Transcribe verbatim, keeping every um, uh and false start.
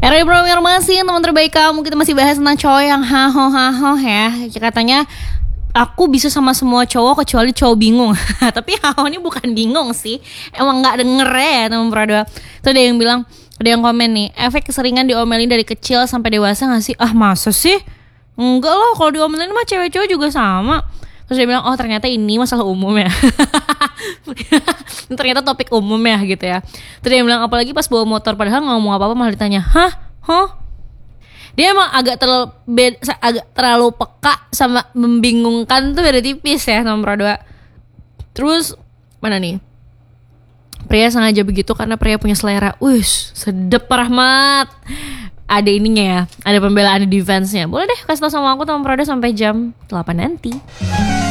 Era informasi teman terbaik kamu, kita masih bahas tentang cowok yang haho haho ya. Katanya aku bisa sama semua cowok kecuali cowok bingung. Tapi haho ini bukan bingung sih, emang nggak denger ya teman Prada. Tuh ada yang bilang, ada yang komen nih, efek keseringan diomelin dari kecil sampai dewasa nggak sih? Ah masa sih? Enggak loh, kalau diomelin mah cewek cowok juga sama. Terus dia bilang, oh ternyata ini masalah umum ya. Ternyata topik umum ya gitu ya. Terus dia bilang, apalagi pas bawa motor, padahal nggak ngomong apa-apa malah ditanya, hah? Hah? Dia emang agak terlalu bed, agak terlalu peka sama membingungkan tuh beda tipis ya nomor dua. Terus mana nih? Pria sengaja begitu karena pria punya selera. Ush, sedep Rahmat. Ada ininya ya, ada pembelaan di defense-nya. Boleh deh kasih tau sama aku teman Prada sampai jam delapan nanti.